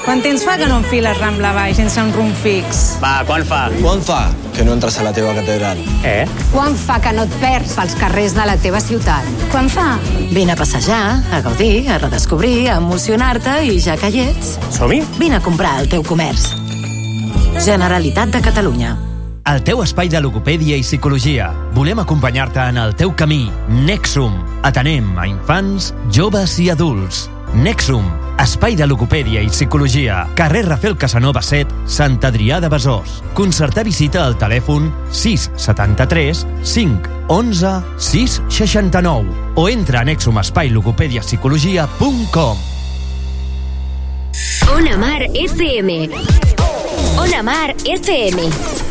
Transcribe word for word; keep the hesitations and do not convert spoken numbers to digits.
Quant temps fa que no enfiles Rambla Baix sense un rumb fix? Va, quan fa? Quan fa que no entres a la teva catedral? Eh? Quan fa que no et perds pels carrers de la teva ciutat? Quan fa? Vine a passejar, a gaudir, a redescobrir, a emocionar-te i ja que hi ets... Som-hi? Vine a comprar al teu comerç. Generalitat de Catalunya. El teu espai de logopèdia i psicologia. Volem acompanyar-te en el teu camí. Nexum. Atenem a infants, joves i adults. Nexum. Espai de logopèdia i psicologia. Carrer Rafael Casanova set, Sant Adrià de Besòs. Concertar visita al telèfon sis setanta-tres cinc onze sis seixanta-nou o entra a nexum espai logopèdia psicologia punt com. Ona Mar F M. Ona Mar F M.